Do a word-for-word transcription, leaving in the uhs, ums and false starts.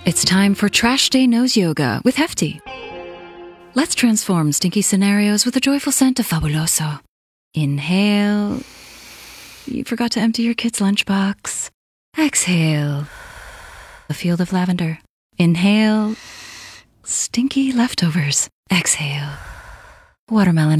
It's time for Trash Day Nose Yoga with Hefty. Let's transform stinky scenarios with a joyful scent of Fabuloso. Inhale. You forgot to empty your kid's lunchbox. Exhale. A field of lavender. Inhale. Stinky leftovers. Exhale. Watermelon